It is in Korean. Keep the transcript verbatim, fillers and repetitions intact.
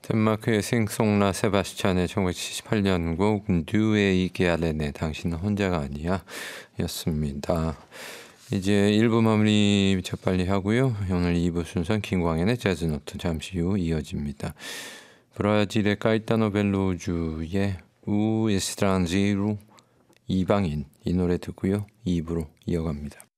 덴마크의 싱송라 세바스찬의 천구백칠십팔 년 곡 뉴에이 게알렌의 당신은 혼자가 아니야 였습니다. 이제 일 부 마무리 재빨리 하고요. 오늘 이 부 순서는 김광현의 재즈노트 잠시 후 이어집니다. 브라질의 까이타노 벨로주의 우 에스트란지루 이방인 이 노래 듣고요. 이 부로 이어갑니다.